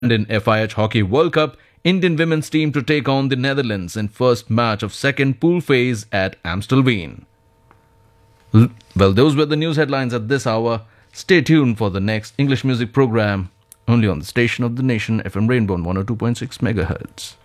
And in FIH Hockey World Cup, Indian women's team to take on the Netherlands in first match of second pool phase at Amstelveen. Well, those were the news headlines at this hour. Stay tuned for the next English music program, only on the station of the nation, FM Rainbow on 102.6 MHz.